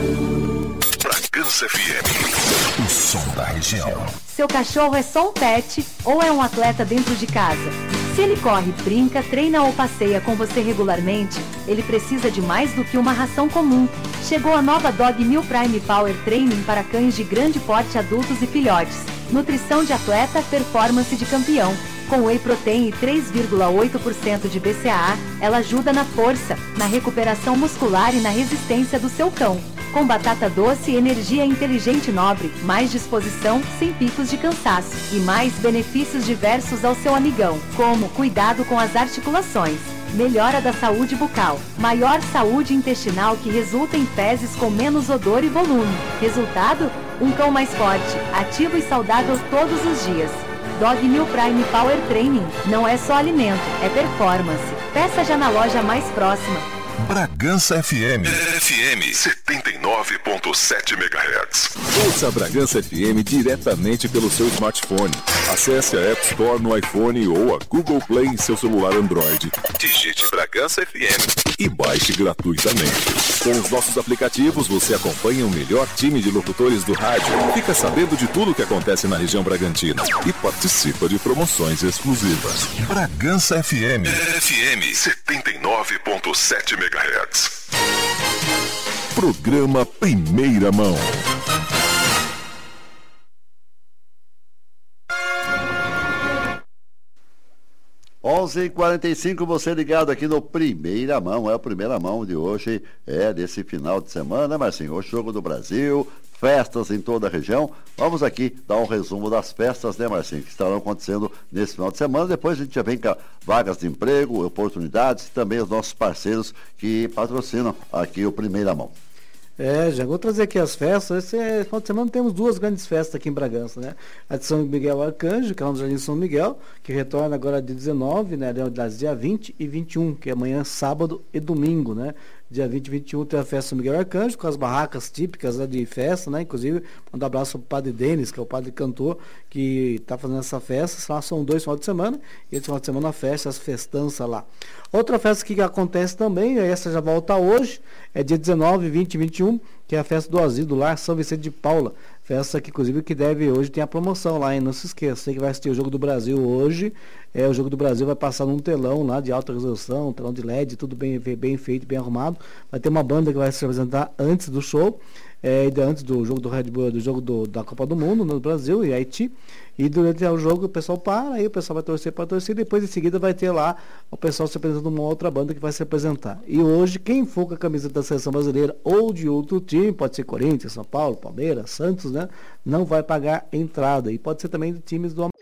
Bragança FM, o som da região. Seu cachorro é só um pet ou é um atleta dentro de casa? Se ele corre, brinca, treina ou passeia com você regularmente, ele precisa de mais do que uma ração comum. Chegou a nova Dog Meal Prime Power Training para cães de grande porte, adultos e filhotes. Nutrição de atleta, performance de campeão. Com whey protein e 3,8% de BCAA, ela ajuda na força, na recuperação muscular e na resistência do seu cão. Com batata doce, energia inteligente e nobre, mais disposição, sem picos de cansaço e mais benefícios diversos ao seu amigão, como cuidado com as articulações, melhora da saúde bucal, maior saúde intestinal que resulta em fezes com menos odor e volume. Resultado? Um cão mais forte, ativo e saudável todos os dias. Dog Meal Prime Power Training não é só alimento, é performance. Peça já na loja mais próxima. Bragança FM. FM 79.7 MHz. Ouça a Bragança FM diretamente pelo seu smartphone. Acesse a App Store no iPhone ou a Google Play em seu celular Android. Digite Bragança FM e baixe gratuitamente. Com os nossos aplicativos, você acompanha o melhor time de locutores do rádio, fica sabendo de tudo o que acontece na região Bragantina e participa de promoções exclusivas. Bragança FM. FM 79.7 MHz. Programa Primeira Mão. Onze e 45, você ligado aqui no Primeira Mão, é a Primeira Mão de hoje, desse final de semana, mas sim, o Jogo do Brasil, festas em toda a região. Vamos aqui dar um resumo das festas, né, Marcinho, que estarão acontecendo nesse final de semana. Depois a gente já vem com vagas de emprego, oportunidades e também os nossos parceiros que patrocinam aqui o Primeira Mão. Já vou trazer aqui as festas. Esse final de semana temos duas grandes festas aqui em Bragança, né? A de São Miguel Arcanjo, que é lá no Jardim São Miguel, que retorna agora dia 19, né? Das dia 20 e 21, que é amanhã, sábado e domingo, né? Dia 20 e 21 tem a festa São Miguel Arcanjo, com as barracas típicas, né, de festa, né? Inclusive, mandar um abraço pro Padre Denis, que é o padre cantor, que está fazendo essa festa. São 2 finais de semana, e esse final de semana a festa, as festanças lá. Outra festa que acontece também, essa já volta hoje, é dia 19, 20 e 21, que é a festa do Asilo do Lar São Vicente de Paula. Festa que, inclusive, que deve hoje tem a promoção lá, hein? Não se esqueça, você que vai assistir o Jogo do Brasil hoje, o Jogo do Brasil vai passar num telão lá de alta resolução, um telão de LED, tudo bem feito, bem arrumado. Vai ter uma banda que vai se apresentar antes do show, antes do jogo do Red Bull, do jogo da Copa do Mundo no Brasil e Haiti. E durante o jogo o pessoal para, aí o pessoal vai torcer para torcer, depois em seguida vai ter lá o pessoal se apresentando uma outra banda que vai se apresentar. E hoje, quem for com a camisa da seleção brasileira ou de outro time, pode ser Corinthians, São Paulo, Palmeiras, Santos, né? Não vai pagar entrada. E pode ser também de times do